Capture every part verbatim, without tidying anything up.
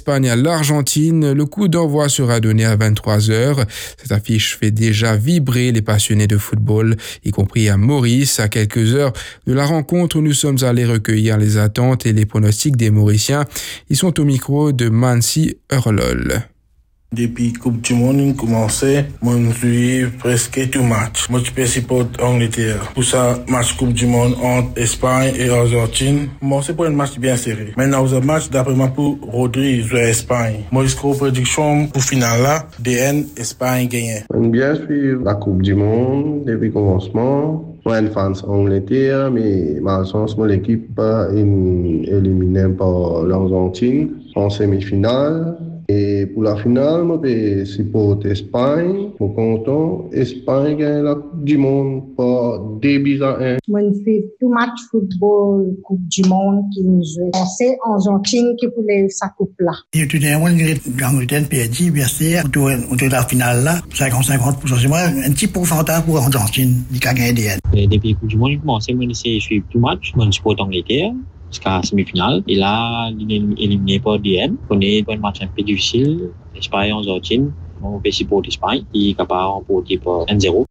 l'Espagne à l'Argentine. Le coup d'envoi sera donné à vingt-trois heures. Cette affiche fait déjà vibrer les passionnés de football, y compris à Maurice. À quelques heures de la rencontre, nous sommes allés recueillir les attentes et les pronostics des Mauriciens. Ils sont au micro de Mansi Hurlol. Depuis la Coupe du Monde, on a commencé, moi je suis presque tout match. Moi je peux supporter l'Angleterre. Pour ça, match Coupe du Monde entre Espagne et Argentine. Moi c'est pour un match bien serré. Maintenant, vous avez un match d'après moi pour Rodri jouer Espagne. Moi je crois prédiction pour finale là, D N Espagne gagne. On bien suivre la Coupe du Monde depuis le commencement. Moi une fan Angleterre, mais malheureusement l'équipe est éliminée par l'Argentine en demi-finale. Et pour la finale, je vais supporter l'Espagne. Je suis content. L'Espagne gagne la Coupe du Monde par deux buts à un. Je fais tout match football, Coupe du Monde qui nous joue. C'est Argentine qui voulait sa coupe là. Et tout d'un coup, l'Angleterre a perdu, bien sûr, autour de la finale là, cinquante cinquante pour cent. C'est moi un petit pourcentage pour l'Argentine qui a gagné. Depuis la Coupe du Monde, je commence à suivre tout match. Je supporte l'Angleterre jusqu'à la demi-finale. Et là, il est éliminé par D N. On est dans un match un peu difficile. Espagne, Argentine. On peut supporter l'Espagne qui est capable de remporter par un zéro.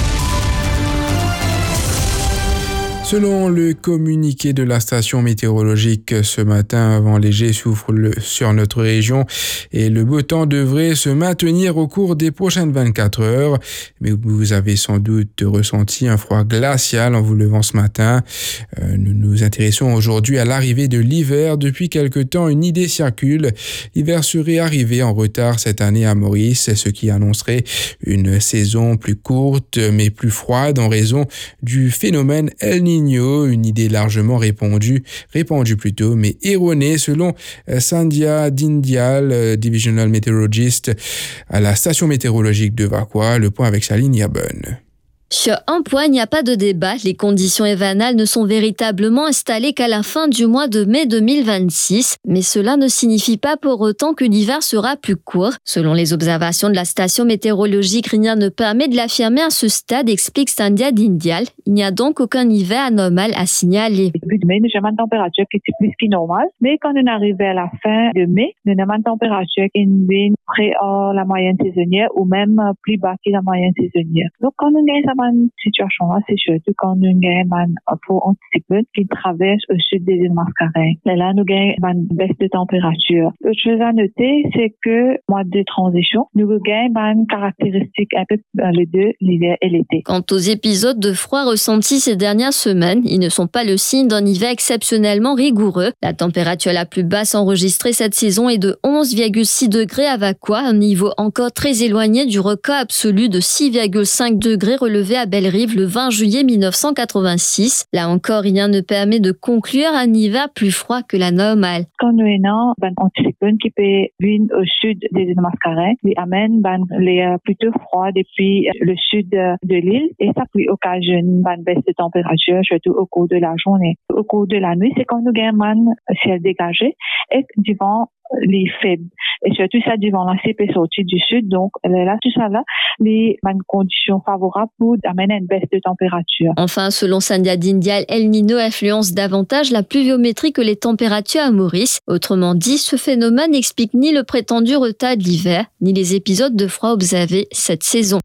Selon le communiqué de la station météorologique ce matin, un vent léger souffle le, sur notre région et le beau temps devrait se maintenir au cours des prochaines vingt-quatre heures. Mais vous avez sans doute ressenti un froid glacial en vous levant ce matin. Euh, nous nous intéressons aujourd'hui à l'arrivée de l'hiver. Depuis quelque temps, une idée circule. L'hiver serait arrivé en retard cette année à Maurice, ce qui annoncerait une saison plus courte mais plus froide en raison du phénomène El Niño. Une idée largement répandue, répandue plutôt, mais erronée selon Sandhya Dindyal, Divisional Meteorologist à la station météorologique de Vakwa. Le point avec Chaline Yabon. Sur un point, il n'y a pas de débat. Les conditions hivernales ne sont véritablement installées qu'à la fin du mois de mai deux mille vingt-six. Mais cela ne signifie pas pour autant que l'hiver sera plus court. Selon les observations de la station météorologique, rien ne permet de l'affirmer à ce stade, explique Sandhya Dindyal. Il n'y a donc aucun hiver anormal à signaler. Début de mai, nous avons une température qui est plus que normale. Mais quand on arrive à la fin de mai, nous avons une température qui est près à la moyenne saisonnière ou même plus bas que la moyenne saisonnière. Donc quand on gagne cette situation-là, c'est surtout quand nous gagnons pour anticiper qui traverse au sud des îles Mascareignes. Et là, nous gagnons une baisse de température. Autre chose à noter, c'est que mois de transition, nous gagnons une caractéristique un peu les deux, l'hiver et l'été. Quant aux épisodes de froid ressentis ces dernières semaines, ils ne sont pas le signe d'un hiver exceptionnellement rigoureux. La température la plus basse enregistrée cette saison est de onze virgule six degrés à Vakwa, un niveau encore très éloigné du record absolu de six virgule cinq degrés relevé à Belle-Rive le vingt juillet mille neuf cent quatre-vingt-six. Là encore, rien ne permet de conclure un hiver plus froid que la normale. Quand nous avons un anticyclone qui peut venir au sud des îles Mascareignes, il amène les plutôt froid depuis le sud de l'île et ça peut occasionner une baisse de température, surtout au cours de la journée. Au cours de la nuit, c'est quand nous avons un ciel dégagé et du vent les faibles. Et surtout ça du vent lancé peut sortir du sud. Donc là, tout ça là, les conditions favorables pour amener une baisse de température. Enfin, selon Sandhya Dindyal, El Niño influence davantage la pluviométrie que les températures à Maurice. Autrement dit, ce phénomène n'explique ni le prétendu retard de l'hiver, ni les épisodes de froid observés cette saison.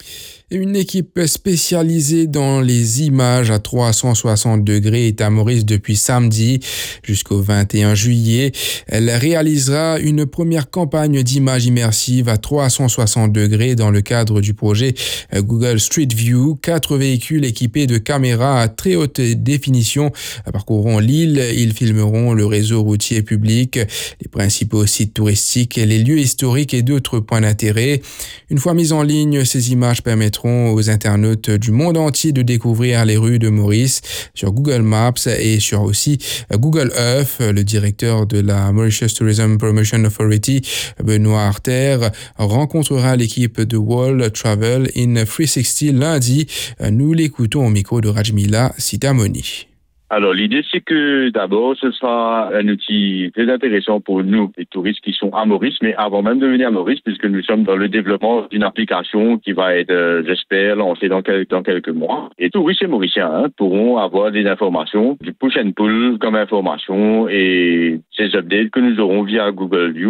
Une équipe spécialisée dans les images à trois cent soixante degrés est à Maurice depuis samedi jusqu'au vingt et un juillet. Elle réalisera une première campagne d'images immersives à trois cent soixante degrés dans le cadre du projet Google Street View. Quatre véhicules équipés de caméras à très haute définition parcourront l'île. Ils filmeront le réseau routier public, les principaux sites touristiques, les lieux historiques et d'autres points d'intérêt. Une fois mises en ligne, ces images permettront aux internautes du monde entier de découvrir les rues de Maurice sur Google Maps et sur aussi Google Earth. Le directeur de la Mauritius Tourism Promotion Authority, Benoît Arter, rencontrera l'équipe de World Travel in trois cent soixante lundi. Nous l'écoutons au micro de Rajmila Sitamoni. Alors, l'idée, c'est que d'abord, ce sera un outil très intéressant pour nous, les touristes qui sont à Maurice, mais avant même de venir à Maurice, puisque nous sommes dans le développement d'une application qui va être, euh, j'espère, lancée dans, quel, dans quelques mois. Et touristes et Mauriciens hein, pourront avoir des informations, du push and pull comme information et ces updates que nous aurons via Google View.